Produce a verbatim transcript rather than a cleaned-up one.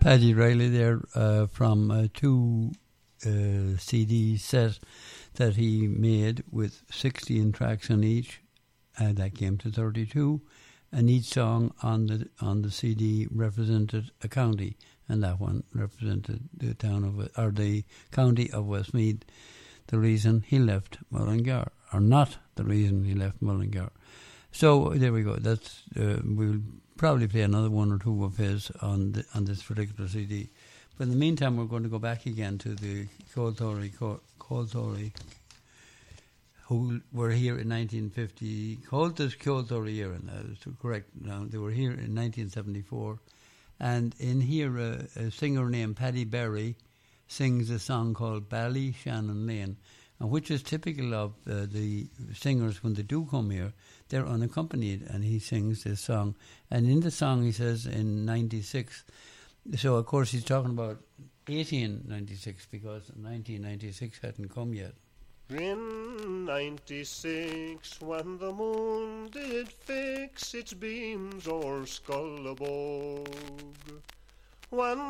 Paddy Riley there uh, from uh, two uh, C D set that he made with sixteen tracks on each. Uh, that came to thirty-two, and each song on the on the C D represented a county, and that one represented the town of or the county of Westmeath. The reason he left Mullingar, or not the reason he left Mullingar. So there we go. That's uh, we'll probably play another one or two of his on the, on this particular C D. But in the meantime, we're going to go back again to the Colthorey, Colthorey, who were here in nineteen fifty. Colthorey, Colthorey era, that is correct. Now they were here in nineteen seventy-four, and in here uh, a singer named Paddy Berry sings a song called Ballyshannon Lane, and which is typical of uh, the singers when they do come here. They're unaccompanied, and he sings this song. And in the song, he says in ninety-six. So of course he's talking about eighteen ninety-six because nineteen ninety-six hadn't come yet. In ninety-six, when the moon did fix its beams o'er Scullabogue, when